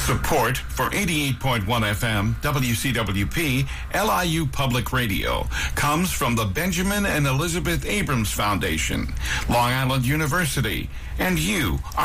Support for 88.1 FM WCWP LIU Public Radio comes from the Benjamin and Elizabeth Abrams Foundation, Long Island University, and you